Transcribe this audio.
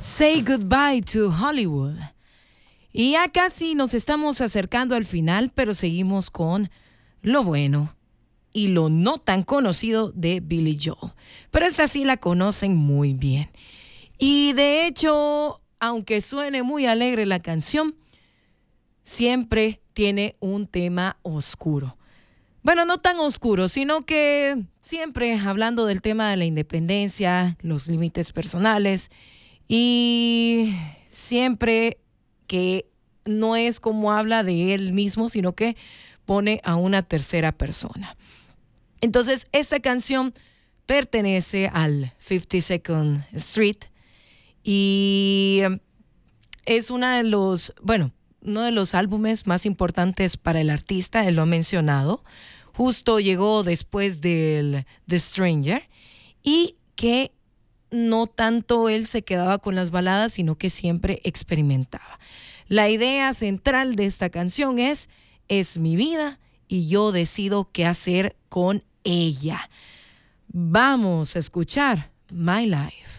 Say Goodbye to Hollywood. Y ya casi nos estamos acercando al final, pero seguimos con lo bueno y lo no tan conocido de Billy Joel. Pero esta sí la conocen muy bien. Y de hecho, aunque suene muy alegre la canción, siempre tiene un tema oscuro. Bueno, no tan oscuro, sino que siempre hablando del tema de la independencia, los límites personales y siempre que no es como habla de él mismo, sino que pone a una tercera persona. Entonces, esta canción pertenece al 52nd Street y es uno de los álbumes más importantes para el artista, él lo ha mencionado. Justo llegó después del The Stranger y que no tanto él se quedaba con las baladas, sino que siempre experimentaba. La idea central de esta canción es mi vida y yo decido qué hacer con ella. Vamos a escuchar My Life.